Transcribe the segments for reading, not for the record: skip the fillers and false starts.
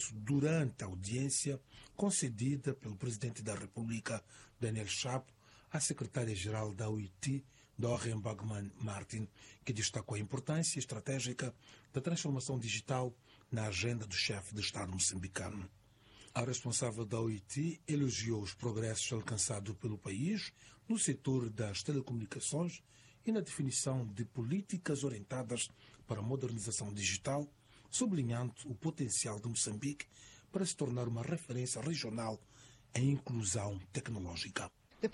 durante a audiência concedida pelo Presidente da República, Daniel Chapo, à Secretária-Geral da OIT, Doreen Bachmann-Martin, que destacou a importância estratégica da transformação digital na agenda do chefe de Estado moçambicano. A responsável da OIT elogiou os progressos alcançados pelo país no setor das telecomunicações e na definição de políticas orientadas para a modernização digital, sublinhando o potencial de Moçambique para se tornar uma referência regional em inclusão tecnológica. O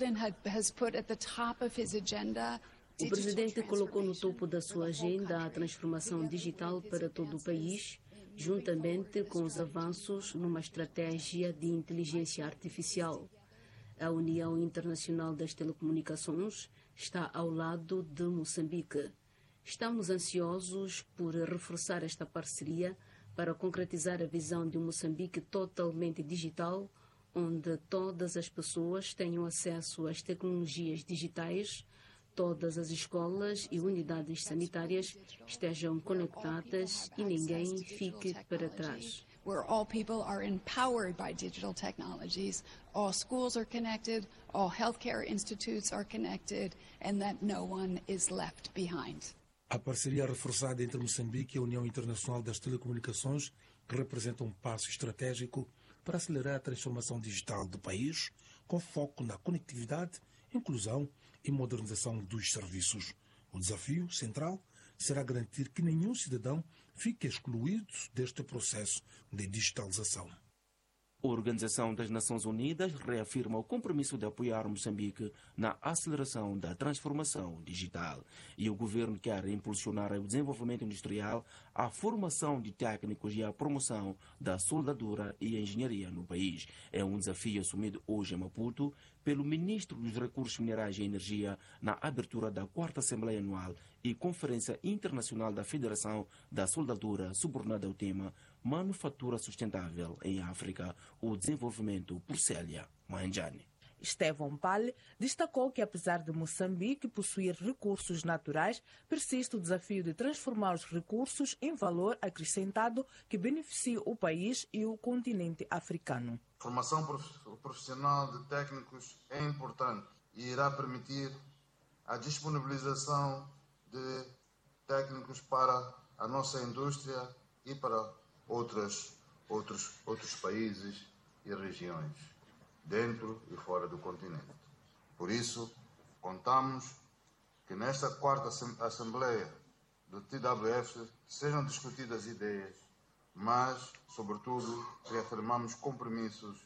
presidente colocou no topo da sua agenda a transformação digital para todo o país, juntamente com os avanços numa estratégia de inteligência artificial. A União Internacional das Telecomunicações está ao lado de Moçambique. Estamos ansiosos por reforçar esta parceria para concretizar a visão de um Moçambique totalmente digital, onde todas as pessoas tenham acesso às tecnologias digitais, todas as escolas e unidades sanitárias estejam conectadas e ninguém fique para trás. Where all people are empowered by digital technologies, all schools are connected, all healthcare institutes are connected, and that no one is left behind. A parceria reforçada entre Moçambique e a União Internacional das Telecomunicações representa um passo estratégico para acelerar a transformação digital do país, com foco na conectividade, inclusão e modernização dos serviços. O desafio central será garantir que nenhum cidadão fique excluído deste processo de digitalização. A Organização das Nações Unidas reafirma o compromisso de apoiar Moçambique na aceleração da transformação digital e o governo quer impulsionar o desenvolvimento industrial, a formação de técnicos e a promoção da soldadura e engenharia no país. É um desafio assumido hoje em Maputo pelo Ministro dos Recursos Minerais e Energia na abertura da 4ª Assembleia Anual e Conferência Internacional da Federação da Soldadura, subornada ao tema Manufatura Sustentável em África, o desenvolvimento por Célia Manjani. Estevão Pale destacou que, apesar de Moçambique possuir recursos naturais, persiste o desafio de transformar os recursos em valor acrescentado que beneficie o país e o continente africano. A formação profissional de técnicos é importante e irá permitir a disponibilização de técnicos para a nossa indústria e para outros países e regiões, dentro e fora do continente. Por isso, contamos que nesta 4ª Assembleia do TWF sejam discutidas ideias, mas, sobretudo, reafirmamos compromissos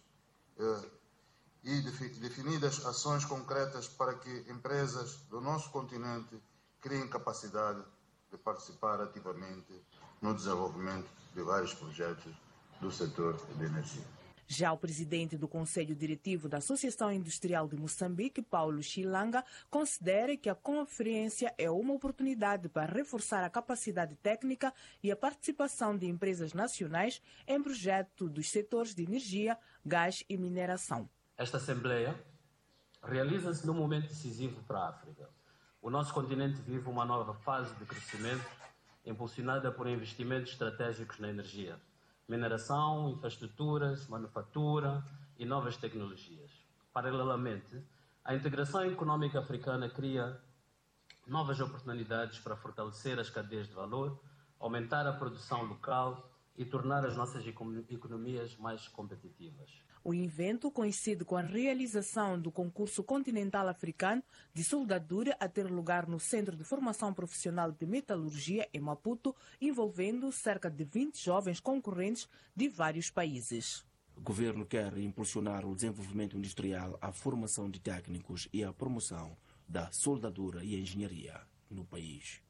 e definidas ações concretas para que empresas do nosso continente criem capacidade de participar ativamente no desenvolvimento de vários projetos do setor de energia. Já o presidente do Conselho Diretivo da Associação Industrial de Moçambique, Paulo Chilanga, considera que a conferência é uma oportunidade para reforçar a capacidade técnica e a participação de empresas nacionais em projetos dos setores de energia, gás e mineração. Esta Assembleia realiza-se num momento decisivo para a África. O nosso continente vive uma nova fase de crescimento impulsionada por investimentos estratégicos na energia, mineração, infraestruturas, manufatura e novas tecnologias. Paralelamente, a integração econômica africana cria novas oportunidades para fortalecer as cadeias de valor, aumentar a produção local e tornar as nossas economias mais competitivas. O evento coincide com a realização do concurso continental africano de soldadura a ter lugar no Centro de Formação Profissional de Metalurgia em Maputo, envolvendo cerca de 20 jovens concorrentes de vários países. O governo quer impulsionar o desenvolvimento industrial, a formação de técnicos e a promoção da soldadura e engenharia no país.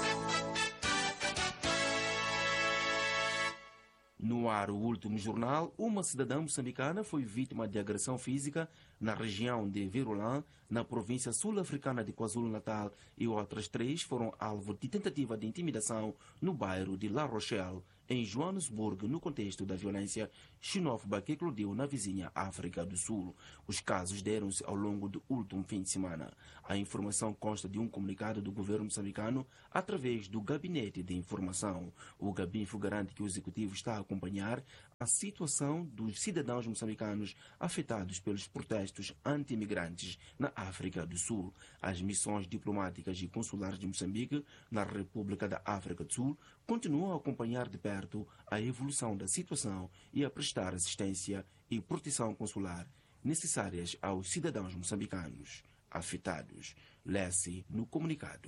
No ar, o último jornal, uma cidadã moçambicana foi vítima de agressão física na região de Virulã, na província sul-africana de KwaZulu-Natal, e outras 3 foram alvo de tentativa de intimidação no bairro de La Rochelle, em Joanesburgo, no contexto da violência xenófoba que eclodiu na vizinha África do Sul. Os casos deram-se ao longo do último fim de semana. A informação consta de um comunicado do governo moçambicano através do Gabinete de Informação. O Gabinfo garante que o executivo está a acompanhar a situação dos cidadãos moçambicanos afetados pelos protestos anti-imigrantes na África do Sul. As missões diplomáticas e consulares de Moçambique na República da África do Sul continuam a acompanhar de perto a evolução da situação e a prestar assistência e proteção consular necessárias aos cidadãos moçambicanos afetados. Lê-se no comunicado.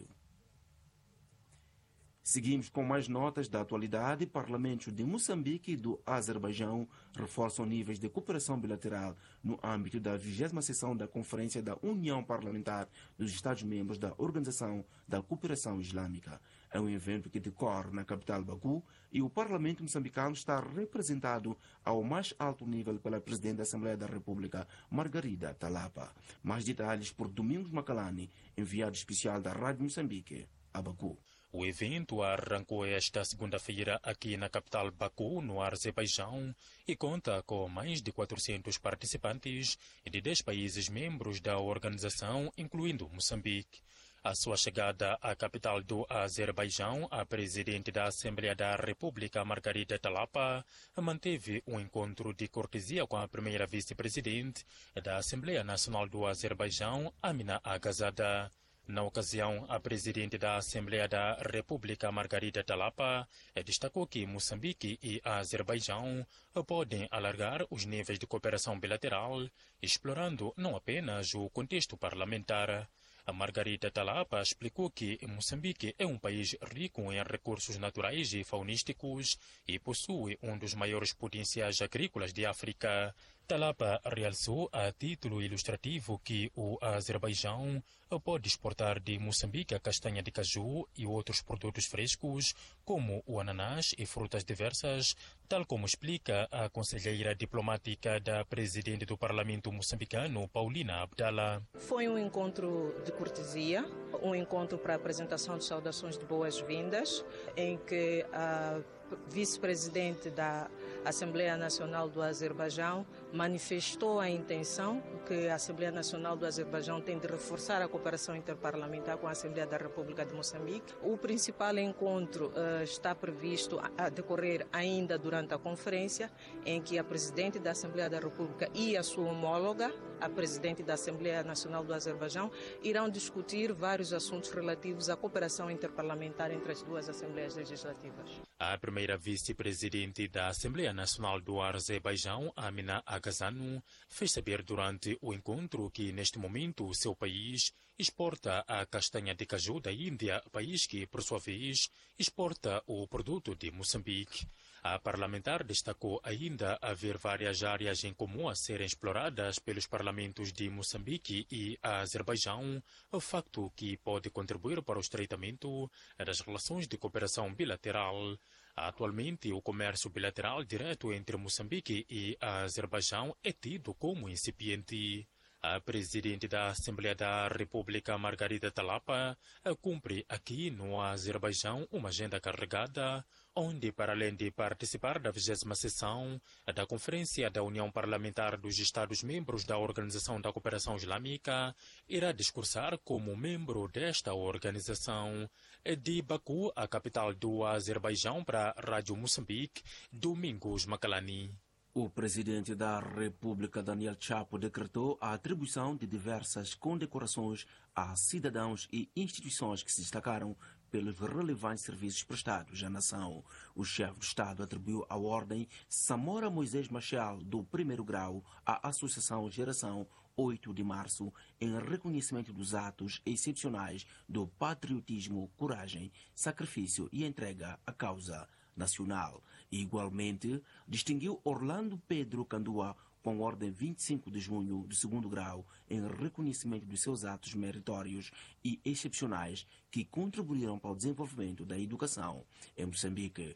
Seguimos com mais notas da atualidade. Parlamentos de Moçambique e do Azerbaijão reforçam níveis de cooperação bilateral no âmbito da 20ª sessão da Conferência da União Parlamentar dos Estados-membros da Organização da Cooperação Islâmica. É um evento que decorre na capital Baku e o Parlamento moçambicano está representado ao mais alto nível pela Presidente da Assembleia da República, Margarida Talapa. Mais detalhes por Domingos Macalani, enviado especial da Rádio Moçambique, a Baku. O evento arrancou esta segunda-feira aqui na capital Baku, no Azerbaijão, e conta com mais de 400 participantes de 10 países membros da organização, incluindo Moçambique. À sua chegada à capital do Azerbaijão, a presidente da Assembleia da República, Margarida Talapa, manteve um encontro de cortesia com a primeira vice-presidente da Assembleia Nacional do Azerbaijão, Amina Agazada. Na ocasião, a presidente da Assembleia da República, Margarida Talapa, destacou que Moçambique e Azerbaijão podem alargar os níveis de cooperação bilateral, explorando não apenas o contexto parlamentar. A Margarida Talapa explicou que Moçambique é um país rico em recursos naturais e faunísticos e possui um dos maiores potenciais agrícolas de África. Talapa realçou a título ilustrativo que o Azerbaijão pode exportar de Moçambique a castanha de caju e outros produtos frescos, como o ananás e frutas diversas, tal como explica a conselheira diplomática da presidente do Parlamento moçambicano, Paulina Abdala. Foi um encontro de cortesia, um encontro para a apresentação de saudações de boas-vindas, em que a vice-presidente da Assembleia Nacional do Azerbaijão manifestou a intenção que a Assembleia Nacional do Azerbaijão tem de reforçar a cooperação interparlamentar com a Assembleia da República de Moçambique. O principal encontro está previsto a decorrer ainda durante a conferência, em que a presidente da Assembleia da República e a sua homóloga, a presidente da Assembleia Nacional do Azerbaijão, irão discutir vários assuntos relativos à cooperação interparlamentar entre as duas Assembleias Legislativas. A primeira vice-presidente da Assembleia Nacional do Azerbaijão, Amina Agazanu, fez saber durante o encontro que, neste momento, o seu país exporta a castanha de caju da Índia, país que, por sua vez, exporta o produto de Moçambique. A parlamentar destacou ainda haver várias áreas em comum a serem exploradas pelos parlamentos de Moçambique e Azerbaijão, o facto que pode contribuir para o estreitamento das relações de cooperação bilateral. Atualmente, o comércio bilateral direto entre Moçambique e Azerbaijão é tido como incipiente. A presidente da Assembleia da República, Margarida Talapa, cumpre aqui no Azerbaijão uma agenda carregada, onde, para além de participar da 20ª sessão da Conferência da União Parlamentar dos Estados-membros da Organização da Cooperação Islâmica, irá discursar como membro desta organização. De Baku, a capital do Azerbaijão, para a Rádio Moçambique, Domingos Macalani. O presidente da República, Daniel Chapo, decretou a atribuição de diversas condecorações a cidadãos e instituições que se destacaram pelos relevantes serviços prestados à nação. O chefe do Estado atribuiu a ordem Samora Moisés Machel, do 1º grau, à Associação Geração 8 de Março, em reconhecimento dos atos excepcionais do patriotismo, coragem, sacrifício e entrega à causa nacional. E, igualmente, distinguiu Orlando Pedro Candua com ordem 25 de junho do 2º grau em reconhecimento dos seus atos meritórios e excepcionais que contribuíram para o desenvolvimento da educação em Moçambique.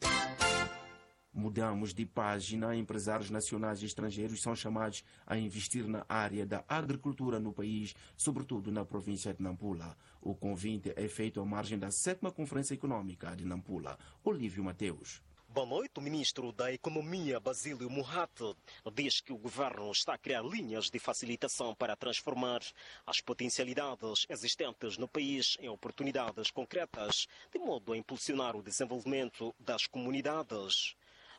Mudamos de página. Empresários nacionais e estrangeiros são chamados a investir na área da agricultura no país, sobretudo na província de Nampula. O convite é feito à margem da 7ª Conferência Econômica de Nampula. Olívio Mateus. Boa noite. O ministro da Economia, Basílio Morat, diz que o governo está a criar linhas de facilitação para transformar as potencialidades existentes no país em oportunidades concretas, de modo a impulsionar o desenvolvimento das comunidades.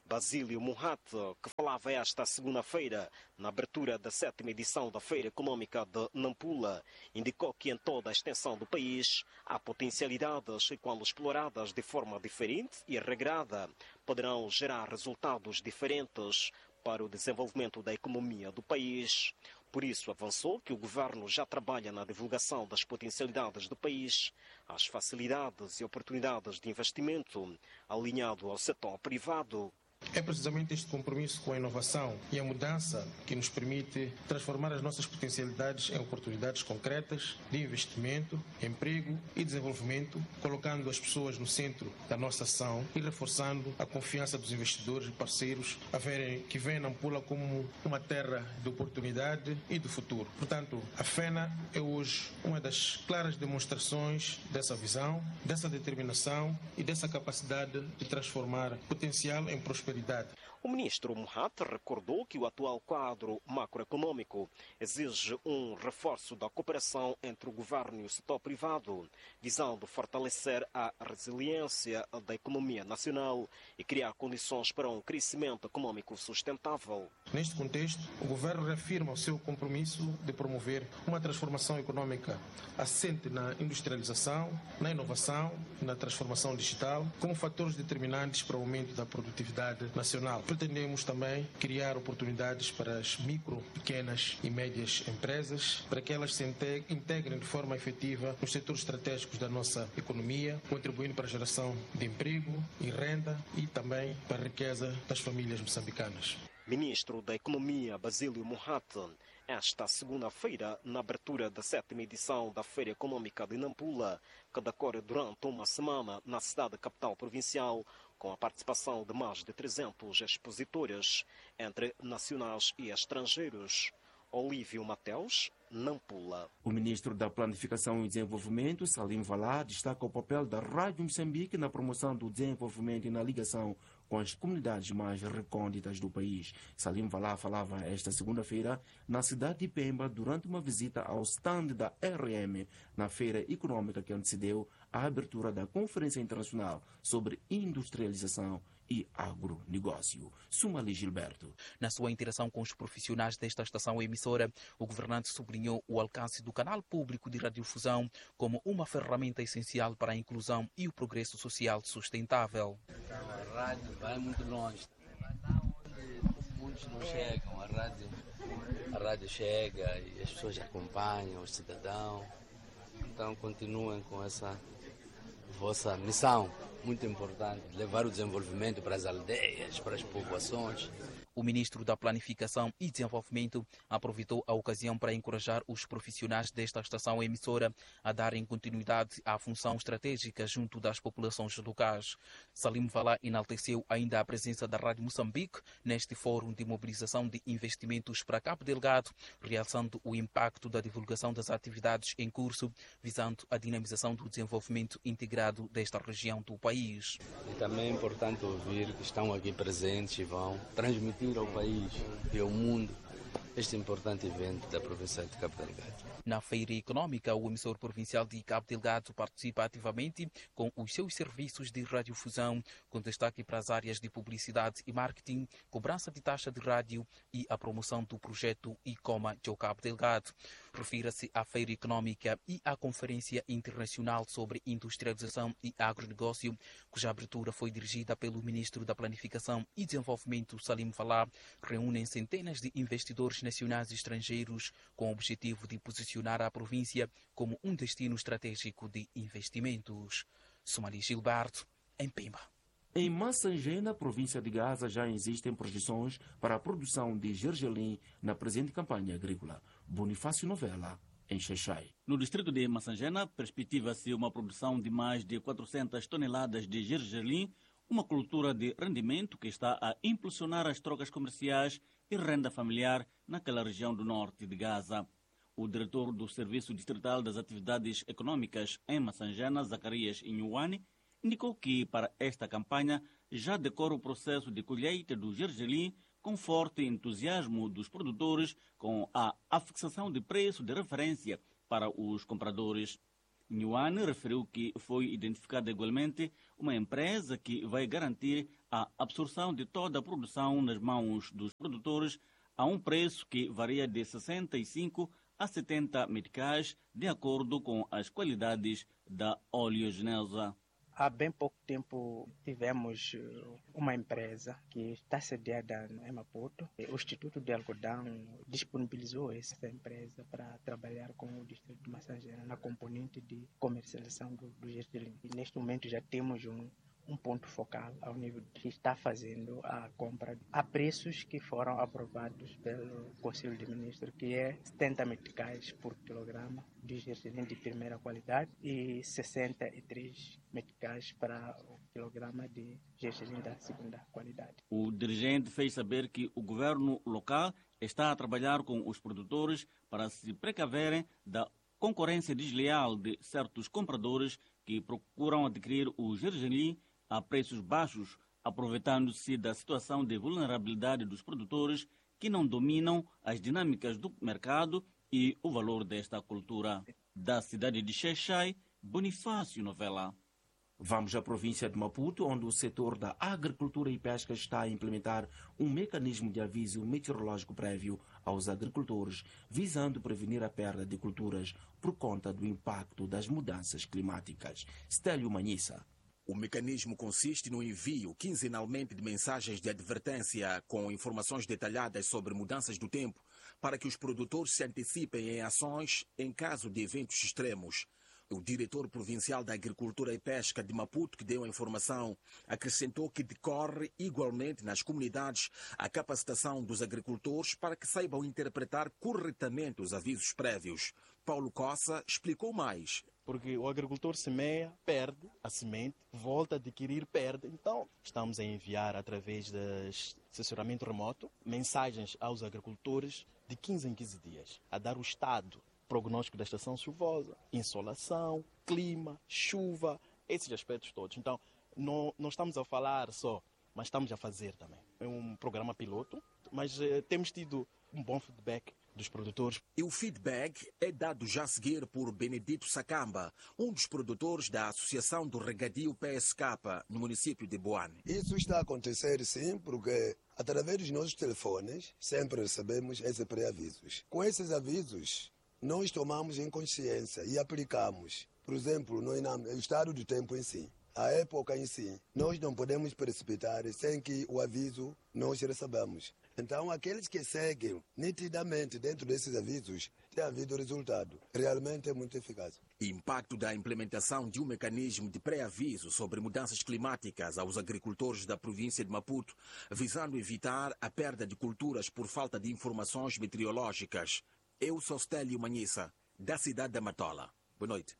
Basílio Muhat, que falava esta segunda-feira na abertura da 7ª edição da Feira Econômica de Nampula, indicou que em toda a extensão do país há potencialidades e, quando exploradas de forma diferente e regrada, poderão gerar resultados diferentes para o desenvolvimento da economia do país. Por isso, avançou que o governo já trabalha na divulgação das potencialidades do país, as facilidades e oportunidades de investimento, alinhado ao setor privado. É precisamente este compromisso com a inovação e a mudança que nos permite transformar as nossas potencialidades em oportunidades concretas de investimento, emprego e desenvolvimento, colocando as pessoas no centro da nossa ação e reforçando a confiança dos investidores e parceiros que veem Nampula como uma terra de oportunidade e de futuro. Portanto, a FENA é hoje uma das claras demonstrações dessa visão, dessa determinação e dessa capacidade de transformar potencial em prosperidade. O ministro Muhat recordou que o atual quadro macroeconômico exige um reforço da cooperação entre o governo e o setor privado, visando fortalecer a resiliência da economia nacional e criar condições para um crescimento econômico sustentável. Neste contexto, o governo reafirma o seu compromisso de promover uma transformação econômica assente na industrialização, na inovação e na transformação digital, como fatores determinantes para o aumento da produtividade nacional. Pretendemos também criar oportunidades para as micro, pequenas e médias empresas, para que elas se integrem de forma efetiva nos setores estratégicos da nossa economia, contribuindo para a geração de emprego e renda e também para a riqueza das famílias moçambicanas. Ministro da Economia Basílio Muhat, esta segunda-feira, na abertura da 7ª edição da Feira Econômica de Nampula, que decorre durante uma semana na cidade capital provincial, com a participação de mais de 300 expositores, entre nacionais e estrangeiros. Olívio Mateus, Nampula. O ministro da Planificação e Desenvolvimento, Salim Valá, destaca o papel da Rádio Moçambique na promoção do desenvolvimento e na ligação com as comunidades mais recônditas do país. Salim Valá falava esta segunda-feira na cidade de Pemba durante uma visita ao stand da RM na feira econômica que antecedeu a abertura da Conferência Internacional sobre Industrialização e Agronegócio. Sumali Gilberto. Na sua interação com os profissionais desta estação emissora, o governante sublinhou o alcance do canal público de radiodifusão como uma ferramenta essencial para a inclusão e o progresso social sustentável. A rádio vai muito longe. Muitos não chegam. A rádio chega e as pessoas acompanham, os cidadãos. Então continuem com essa vossa missão muito importante, levar o desenvolvimento para as aldeias, para as povoações. O ministro da Planificação e Desenvolvimento aproveitou a ocasião para encorajar os profissionais desta estação emissora a darem continuidade à função estratégica junto das populações locais. Salim Valá enalteceu ainda a presença da Rádio Moçambique neste fórum de mobilização de investimentos para Cabo Delgado, realçando o impacto da divulgação das atividades em curso, visando a dinamização do desenvolvimento integrado desta região do país. E também é importante ouvir que estão aqui presentes e vão transmitir ao país e ao mundo este importante evento da província de Cabo Delgado. Na feira econômica, o emissor provincial de Cabo Delgado participa ativamente com os seus serviços de radiodifusão, com destaque para as áreas de publicidade e marketing, cobrança de taxa de rádio e a promoção do projeto ICOMA de Cabo Delgado. Refira-se à feira econômica e à Conferência Internacional sobre Industrialização e Agronegócio, cuja abertura foi dirigida pelo ministro da Planificação e Desenvolvimento, Salim Valá. Reúnem centenas de investidores nacionais e estrangeiros com o objetivo de posicionar a província como um destino estratégico de investimentos. Sumali Gilberto, em Pemba. Em Massangena, província de Gaza, já existem projeções para a produção de gergelim na presente campanha agrícola. Bonifácio Novela, em Xaixai. No distrito de Massangena, perspectiva-se uma produção de mais de 400 toneladas de gergelim, uma cultura de rendimento que está a impulsionar as trocas comerciais e renda familiar naquela região do norte de Gaza. O diretor do Serviço Distrital das Atividades Econômicas em Massangena, Zacarias Inhuane, indicou que para esta campanha já decorre o processo de colheita do gergelim com forte entusiasmo dos produtores com a fixação de preço de referência para os compradores. Nhuane referiu que foi identificada igualmente uma empresa que vai garantir a absorção de toda a produção nas mãos dos produtores a um preço que varia de 65 a 70 meticais, de acordo com as qualidades da oleaginosa. Há bem pouco tempo tivemos uma empresa que está sediada em Maputo. O Instituto de Algodão disponibilizou essa empresa para trabalhar com o distrito de Massageira na componente de comercialização do gergelim. E neste momento já temos um ponto focal ao nível que está fazendo a compra a preços que foram aprovados pelo Conselho de Ministros, que é 70 meticais por quilograma de gergelim de primeira qualidade e 63 meticais para o quilograma de gergelim da segunda qualidade. O dirigente fez saber que o governo local está a trabalhar com os produtores para se precaverem da concorrência desleal de certos compradores que procuram adquirir o gergelim a preços baixos, aproveitando-se da situação de vulnerabilidade dos produtores que não dominam as dinâmicas do mercado e o valor desta cultura. Da cidade de Xai-Xai, Bonifácio Novela. Vamos à província de Maputo, onde o setor da agricultura e pesca está a implementar um mecanismo de aviso meteorológico prévio aos agricultores, visando prevenir a perda de culturas por conta do impacto das mudanças climáticas. Stélio Manhissa. O mecanismo consiste no envio quinzenalmente de mensagens de advertência com informações detalhadas sobre mudanças do tempo para que os produtores se antecipem em ações em caso de eventos extremos. O diretor provincial da Agricultura e Pesca de Maputo, que deu a informação, acrescentou que decorre igualmente nas comunidades a capacitação dos agricultores para que saibam interpretar corretamente os avisos prévios. Paulo Cossa explicou mais. Porque o agricultor semeia, perde a semente, volta a adquirir, perde. Então, estamos a enviar através do assessoramento remoto mensagens aos agricultores de 15 em 15 dias, a dar o estado prognóstico da estação chuvosa, insolação, clima, chuva, esses aspectos todos. Então, não estamos a falar só, mas estamos a fazer também. É um programa piloto, mas temos tido um bom feedback dos produtores. E o feedback é dado já a seguir por Benedito Sacamba, um dos produtores da Associação do Regadio PSK no município de Boane. Isso está a acontecer sim, porque através dos nossos telefones sempre recebemos esses pré-avisos. Com esses avisos, nós tomamos em consciência e aplicamos. Por exemplo, o estado do tempo em si, a época em si, nós não podemos precipitar sem que o aviso nós recebamos. Então, aqueles que seguem nitidamente dentro desses avisos, tem havido resultado. Realmente é muito eficaz. Impacto da implementação de um mecanismo de pré-aviso sobre mudanças climáticas aos agricultores da província de Maputo, visando evitar a perda de culturas por falta de informações meteorológicas. Eu sou Stélio Manhissa, da cidade da Matola. Boa noite.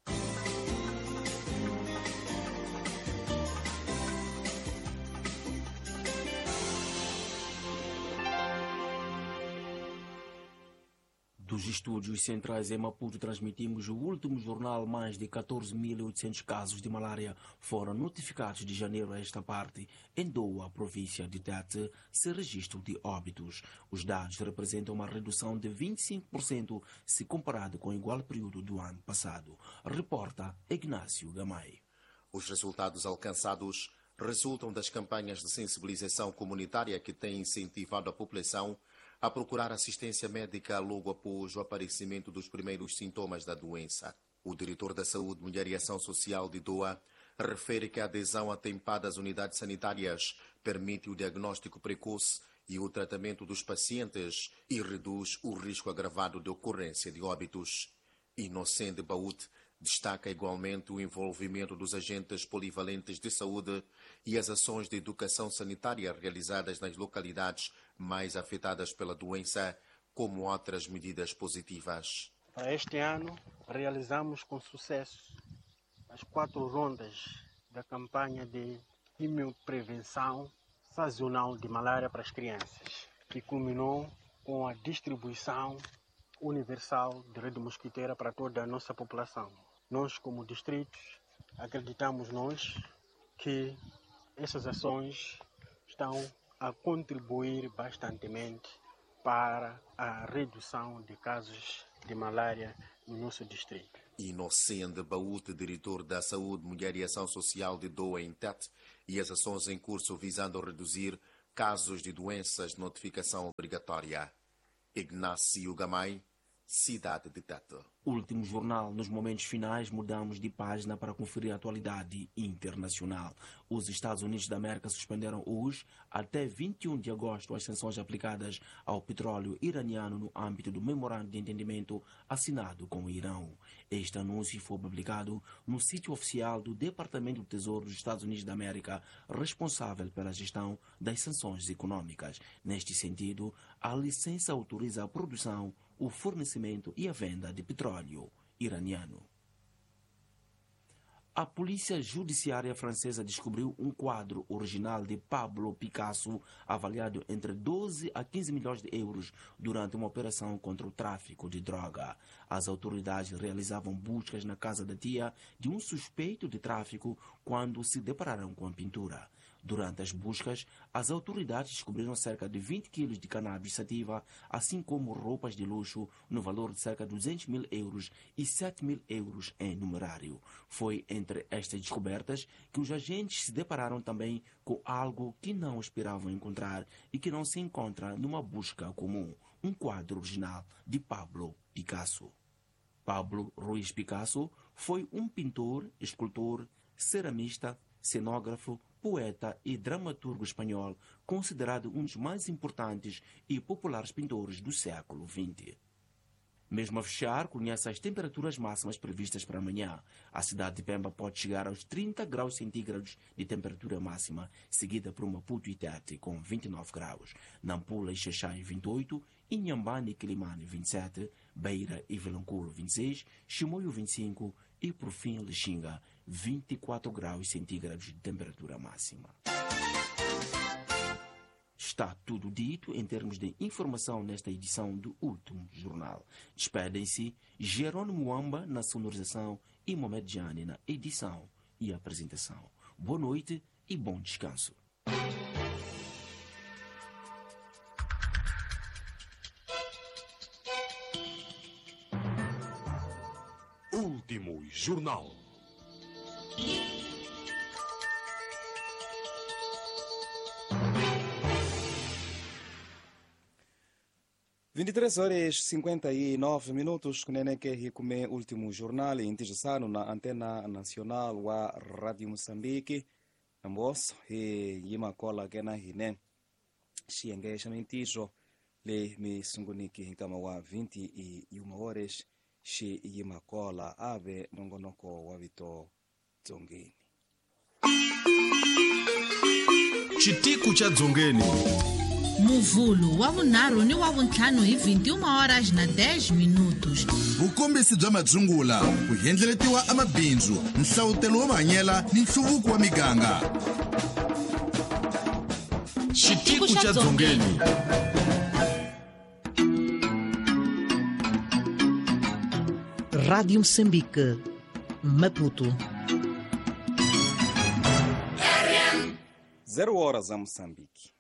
Dos estúdios centrais em Maputo transmitimos o último jornal. Mais de 14.800 casos de malária foram notificados de janeiro a esta parte. Em Doa, província de Tete, se registram de óbitos. Os dados representam uma redução de 25% se comparado com o igual período do ano passado. Reporta Ignácio Gamay. Os resultados alcançados resultam das campanhas de sensibilização comunitária que têm incentivado a população a procurar assistência médica logo após o aparecimento dos primeiros sintomas da doença. O diretor da Saúde, Mulher e Ação Social de Doa refere que a adesão atempada às unidades sanitárias permite o diagnóstico precoce e o tratamento dos pacientes e reduz o risco agravado de ocorrência de óbitos. Inocente Baúde destaca igualmente o envolvimento dos agentes polivalentes de saúde e as ações de educação sanitária realizadas nas localidades mais afetadas pela doença, como outras medidas positivas. Para este ano, realizamos com sucesso as 4 rondas da campanha de quimioprevenção sazonal de malária para as crianças, que culminou com a distribuição universal de rede mosquiteira para toda a nossa população. Nós, como distritos, acreditamos que essas ações estão a contribuir bastantemente para a redução de casos de malária no nosso distrito. Inocente Baúte, diretor da Saúde, Mulher e Ação Social de Doa em Tete, e as ações em curso visando reduzir casos de doenças de notificação obrigatória. Ignácio Gamay, cidade de Tete. Último jornal. Nos momentos finais, mudamos de página para conferir a atualidade internacional. Os Estados Unidos da América suspenderam hoje, até 21 de agosto, as sanções aplicadas ao petróleo iraniano no âmbito do memorando de entendimento assinado com o Irão. Este anúncio foi publicado no sítio oficial do Departamento do Tesouro dos Estados Unidos da América, responsável pela gestão das sanções econômicas. Neste sentido, a licença autoriza a produção, o fornecimento e a venda de petróleo iraniano. A polícia judiciária francesa descobriu um quadro original de Pablo Picasso avaliado entre 12 a 15 milhões de euros durante uma operação contra o tráfico de droga. As autoridades realizavam buscas na casa da tia de um suspeito de tráfico quando se depararam com a pintura. Durante as buscas, as autoridades descobriram cerca de 20 quilos de cannabis sativa, assim como roupas de luxo no valor de cerca de 200 mil euros e 7 mil euros em numerário. Foi entre estas descobertas que os agentes se depararam também com algo que não esperavam encontrar e que não se encontra numa busca comum, um quadro original de Pablo Picasso. Pablo Ruiz Picasso foi um pintor, escultor, ceramista, cenógrafo, poeta e dramaturgo espanhol, considerado um dos mais importantes e populares pintores do século XX. Mesmo a fechar, conhece as temperaturas máximas previstas para amanhã. A cidade de Pemba pode chegar aos 30 graus centígrados de temperatura máxima, seguida por Maputo e Tete, com 29 graus. Nampula e Xaixai, 28, Inhambane e Quilimane, 27, Beira e Vilanculo, 26, Chimoio, 25 e, por fim, Lixinga, 24 graus centígrados de temperatura máxima. Está tudo dito em termos de informação nesta edição do Último Jornal. Despedem-se Jerônimo Wamba na sonorização e Mohamed Jani na edição e apresentação. Boa noite e bom descanso. Último Jornal. 23 horas 59 minutos, kuneneke hikume Último Jornal intigisano na antena nacional wa Radio Moçambique. Ambos he yima kola kena hine shienge shamentizo le misunguniki hinkama wa 21 horas shi yima kola ave nongonoko wa vito dzongeni. Chitiku cha dzongeni. Muvulo wa vunharhu ni wa vuntlhanu hi 21 horas na 10 minutos. Vukombisi bya madzungula ku hendleletiwa amabindzu, nhlawutelo wa mahanyela ni nhluvuko wa miganga. Chitiku cha dzongeni. Rádio Moçambique, Maputo. 0 horas a Moçambique.